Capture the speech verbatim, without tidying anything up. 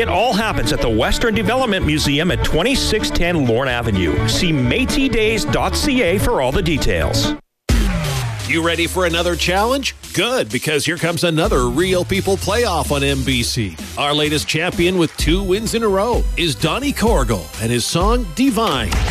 It all happens at the Western Development Museum at twenty-six ten Lorne Avenue. See Métis Days dot C A for all the details. You ready for another challenge? Good, because here comes another Real People playoff on N B C. Our latest champion with two wins in a row is Donnie Corrigal and his song Divine.